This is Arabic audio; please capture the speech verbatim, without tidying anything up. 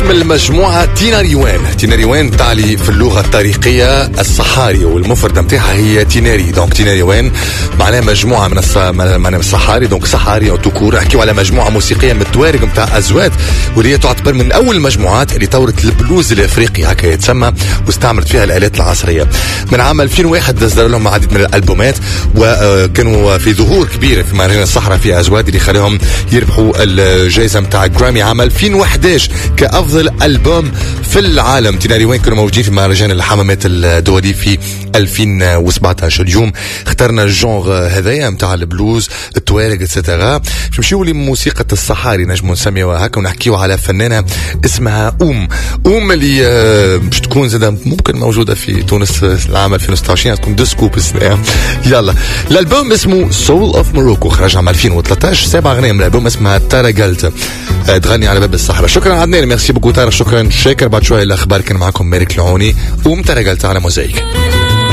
من المجموعة تيناريوان. تيناريوان تعني في اللغة الطريقية الصحاري، والمفردة متاعها هي تيناري. دونك تيناريوان معناها مجموعة من الص... من الصحاري، دونك صحاري أو تكور. نحكيو على مجموعة موسيقية من التوارق متاع أزوات، واللي هي تعتبر من أول المجموعات اللي طورت البلوز الأفريقي هكا يتسمى، واستعملت فيها الآلات العصرية. من عام ألفين وواحد أصدر لهم عديد من الألبومات، وكانوا في ظهور كبير في مهرجان الصحراء في أزواد اللي خلاهم يربحوا الجائزة متاع جرامي عام ألفين وأحد عشر كأفضل ألبوم في العالم. تيناريوان كانوا موجودين في مهرجان الحمامات الدولي في ألفين وسبعة عشر. اليوم اخترنا الجونغ هذايا متاع البلوز التوارق اتسترا، باش نمشيو لموسيقى الصحاري نجمو نسميوها هكا، ونحكيو على فنانة اسمها أم أم اللي باش تكون زادا ممكن موجودة في تونس العام ألفين وستة وعشرين، تكون ديسكوب اسمها. يلا الألبوم اسمه Soul of Morocco، خرج عام ألفين وثلاثة عشر. سبع أغنية من الألبوم اسمها تارقلت، تغني على باب الصحراء. شكرا عدنان، ميرسي بوكو تارا، شكرا شاكر. بعد شوية الأخبار كان معكم مارك العوني ومتارقلت على موزايك.